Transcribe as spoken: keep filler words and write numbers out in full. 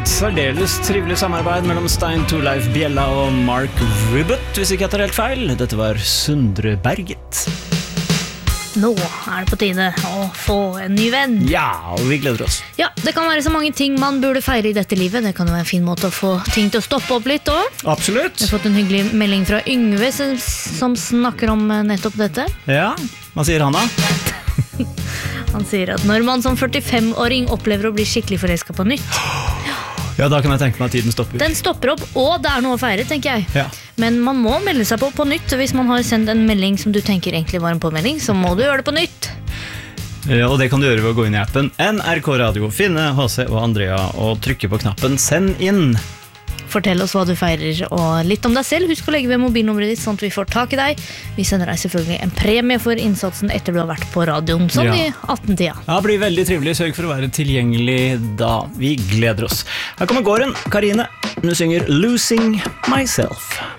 Et særdeles trivelig samarbeid mellom Stein Torleif Bjella og Mark Ribot, hvis ikke jeg tar helt feil. Dette var Sundre Berget. Nå er det på tide å få en ny venn. Ja, og vi gleder oss. Ja, det kan være så mange ting man burde feire i dette livet. Det kan jo være en fin måte å få ting til å stoppe opp litt også. Absolutt. Jeg har fått en hyggelig melding fra Yngve som, som snakker om nettopp dette. Ja, hva sier han da? Han sier at når man som førtifem-åring opplever å bli skikkelig forelsket på nytt, ja, da kan jeg tenke meg at tiden stopper. Den stopper opp, og det er noe å feire, tenker jeg. Ja. Men man må melde seg på på nytt. Hvis man har sendt en melding som du tenker egentlig var en påmelding, så må du gjøre det på nytt. Ja, og det kan du gjøre ved å gå inn i appen N R K Radio, finne H C og Andrea og trykke på knappen Send inn. Fortell oss hva du feirer og litt om deg selv. Husk å legge ved mobilnummeret ditt sånn at vi får tak i deg. Vi sender deg selvfølgelig en premie for innsatsen etter du har vært på radioen, sånn Ja. i atten-tida. Ja, det blir veldig trivelig. Sørg for å være tilgjengelig da. Vi gleder oss. Her kommer gården, Karine. Hun synger Losing Myself.